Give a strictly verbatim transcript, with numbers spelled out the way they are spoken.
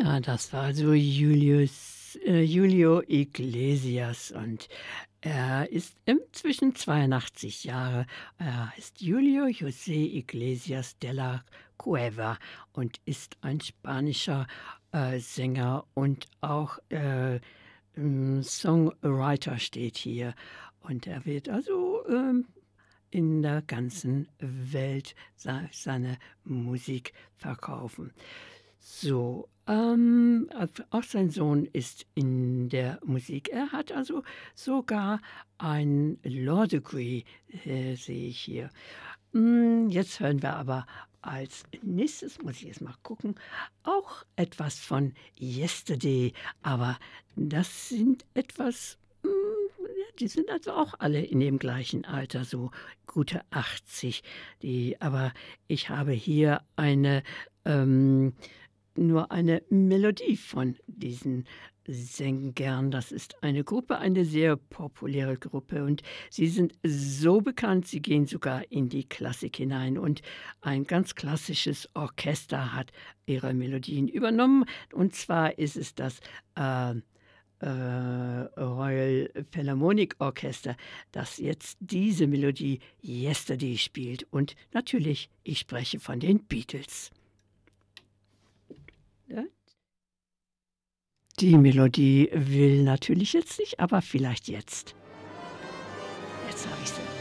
Ja, das war also Julius äh, Julio Iglesias und er ist inzwischen zweiundachtzig Jahre. Er heißt Julio José Iglesias de la Cueva und ist ein spanischer, äh, Sänger und auch, äh, hm, Songwriter steht hier. Und er wird also, ähm, in der ganzen Welt sei seine Musik verkaufen. So, ähm, äh, auch sein Sohn ist in der Musik. Er hat also sogar ein Law Degree, äh, sehe ich hier. Hm, jetzt hören wir aber als Nächstes, muss ich jetzt mal gucken, auch etwas von Yesterday, aber das sind etwas hm, ja, die sind also auch alle in dem gleichen Alter, so gute achtzig. Die aber ich habe hier eine, ähm nur eine Melodie von diesen Sängern. Das ist eine Gruppe, eine sehr populäre Gruppe und sie sind so bekannt, sie gehen sogar in die Klassik hinein und ein ganz klassisches Orchester hat ihre Melodien übernommen und zwar ist es das, äh, äh, Royal Philharmonic Orchester, das jetzt diese Melodie „Yesterday“ spielt und natürlich, ich spreche von den Beatles. Ja? Die Melodie will natürlich jetzt nicht, aber vielleicht jetzt. Jetzt habe ich sie.